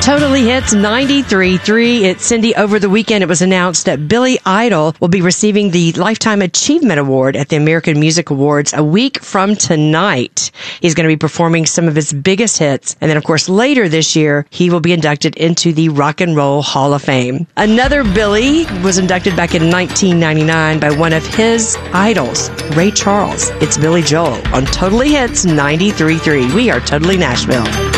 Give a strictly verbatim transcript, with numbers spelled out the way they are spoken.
Totally Hits ninety-three point three. It's Cindy. Over the weekend, it was announced that Billy Idol will be receiving the Lifetime Achievement Award at the American Music Awards a week from tonight. He's going to be performing some of his biggest hits. And then, of course, later this year, he will be inducted into the Rock and Roll Hall of Fame. Another Billy was inducted back in nineteen ninety-nine by one of his idols, Ray Charles. It's Billy Joel on Totally Hits ninety-three point three. We are Totally Nashville.